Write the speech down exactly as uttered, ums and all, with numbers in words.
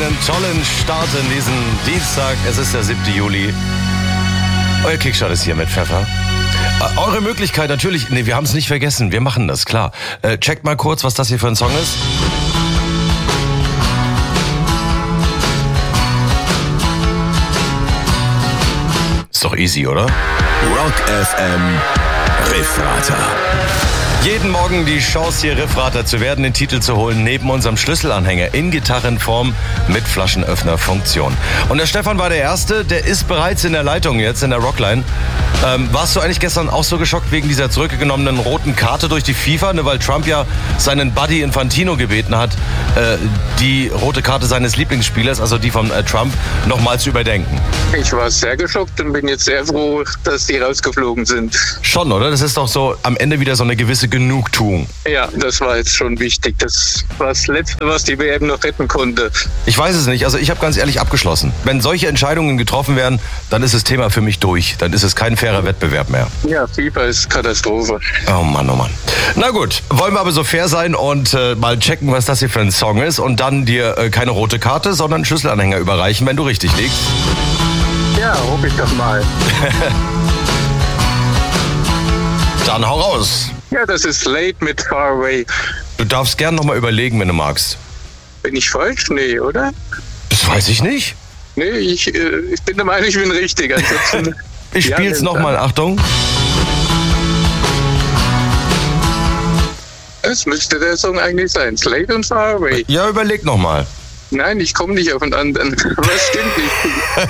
einen tollen Start in diesen Dienstag. Es ist der siebte Juli. Euer Kickstart ist hier mit Pfeffer. Äh, eure Möglichkeit natürlich, nee, wir haben es nicht vergessen, wir machen das, klar. Äh, checkt mal kurz, was das hier für ein Song ist. Ist doch easy, oder? Rock F M Riffrater. Jeden Morgen die Chance, hier Riffrater zu werden, den Titel zu holen, neben unserem Schlüsselanhänger in Gitarrenform mit Flaschenöffnerfunktion. Und der Stefan war der Erste, der ist bereits in der Leitung jetzt, in der Rockline. Ähm, warst du eigentlich gestern auch so geschockt wegen dieser zurückgenommenen roten Karte durch die FIFA, ne, weil Trump ja seinen Buddy Infantino gebeten hat, äh, die rote Karte seines Lieblingsspielers, also die von äh, Trump, nochmal zu überdenken? Ich war sehr geschockt und bin jetzt sehr froh, dass die rausgeflogen sind. Schon, oder? Das ist doch so am Ende wieder so eine gewisse Genugtuung. Ja, das war jetzt schon wichtig. Das war das Letzte, was die W M noch retten konnte. Ich weiß es nicht. Also ich habe ganz ehrlich abgeschlossen. Wenn solche Entscheidungen getroffen werden, dann ist das Thema für mich durch. Dann ist es kein fairer Wettbewerb mehr. Ja, FIFA ist Katastrophe. Oh Mann, oh Mann. Na gut, wollen wir aber so fair sein und äh, mal checken, was das hier für ein Song ist und dann dir äh, keine rote Karte, sondern einen Schlüsselanhänger überreichen, wenn du richtig liegst. Ja, hoffe ich doch mal. Dann hau raus. Ja, das ist Slade mit Far Away. Du darfst gern nochmal überlegen, wenn du magst. Bin ich falsch? Nee, oder? Das weiß ich nicht. Nee, ich, äh, ich bin der Meinung, ich bin richtig. Ansonsten, Ich ja, spiel's nochmal, Achtung. Das müsste der Song eigentlich sein. Slade und Far Away. Ja, überleg nochmal. Nein, ich komme nicht auf einen anderen. Was stimmt nicht?